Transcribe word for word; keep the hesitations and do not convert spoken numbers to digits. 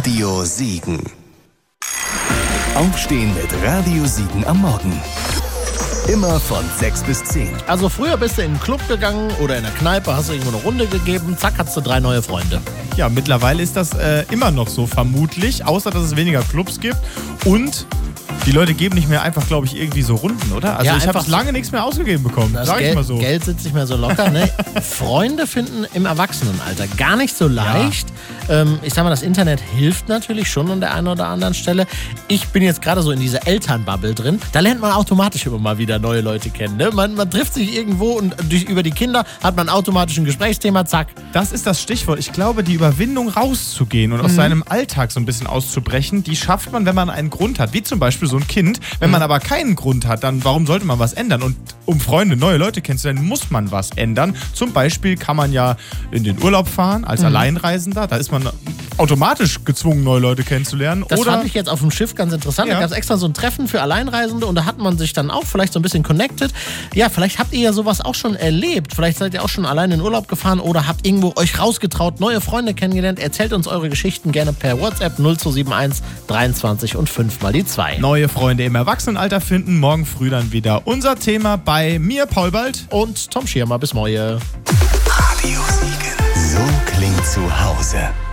Radio Siegen. Aufstehen mit Radio Siegen am Morgen. Immer von sechs bis zehn. Also früher bist du in einen Club gegangen oder in der Kneipe, hast du irgendwo eine Runde gegeben, zack, hast du drei neue Freunde. Ja, mittlerweile ist das äh, immer noch so, vermutlich, außer dass es weniger Clubs gibt und die Leute geben nicht mehr einfach, glaube ich, irgendwie so Runden, oder? Also Ja, ich habe einfach- lange nichts mehr ausgegeben bekommen, Das sag ich Geld, mal so. Geld sitzt nicht mehr so locker. Ne? Freunde finden im Erwachsenenalter gar nicht so leicht. Ähm, ich sag mal, das Internet hilft natürlich schon an der einen oder anderen Stelle. Ich bin jetzt gerade so in dieser Elternbubble drin. Da lernt man automatisch immer mal wieder neue Leute kennen. Ne? Man, man trifft sich irgendwo und durch, über die Kinder hat man automatisch ein Gesprächsthema, zack. Das ist das Stichwort. Ich glaube, die Überwindung rauszugehen und aus Mhm. seinem Alltag so ein bisschen auszubrechen, die schafft man, wenn man einen Grund hat. Wie zum Beispiel so ein Kind. Wenn man aber keinen Grund hat, dann warum sollte man was ändern? Und um Freunde, neue Leute kennenzulernen, muss man was ändern. Zum Beispiel kann man ja in den Urlaub fahren als Alleinreisender. Da ist man automatisch gezwungen, neue Leute kennenzulernen. Das Oder fand ich jetzt auf dem Schiff ganz interessant. Ja. Da gab es extra so ein Treffen für Alleinreisende und da hat man sich dann auch vielleicht so ein bisschen connected. Ja, vielleicht habt ihr ja sowas auch schon erlebt. Vielleicht seid ihr auch schon allein in den Urlaub gefahren oder habt irgendwo euch rausgetraut, neue Freunde kennengelernt. Erzählt uns eure Geschichten gerne per WhatsApp null zwei sieben eins dreiundzwanzig und fünf mal die zwei. neue Freunde im Erwachsenenalter finden. Morgen früh dann wieder unser Thema bei mir, Paul Bald. Und Tom Schirmer, bis morgen. Radio Siegen. So klingt zu Hause.